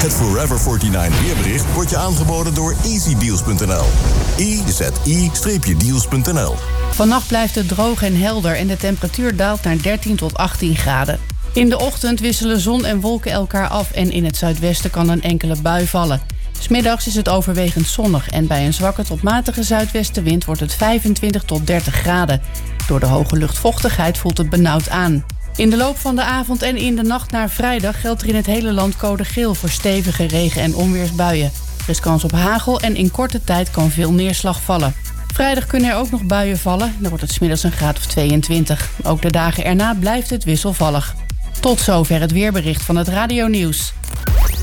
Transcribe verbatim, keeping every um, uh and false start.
Het Forever negenenveertig weerbericht wordt je aangeboden door easy deals punt n l. e z i deals punt n l. Vannacht blijft het droog en helder en de temperatuur daalt naar dertien tot achttien graden. In de ochtend wisselen zon en wolken elkaar af en in het zuidwesten kan een enkele bui vallen. 'S Middags is het overwegend zonnig en bij een zwakke tot matige zuidwestenwind wordt het vijfentwintig tot dertig graden. Door de hoge luchtvochtigheid voelt het benauwd aan. In de loop van de avond en in de nacht naar vrijdag geldt er in het hele land code geel voor stevige regen- en onweersbuien. Er is kans op hagel en in korte tijd kan veel neerslag vallen. Vrijdag kunnen er ook nog buien vallen. Dan wordt het 's middags een graad of tweeëntwintig. Ook de dagen erna blijft het wisselvallig. Tot zover het weerbericht van het Radio Nieuws.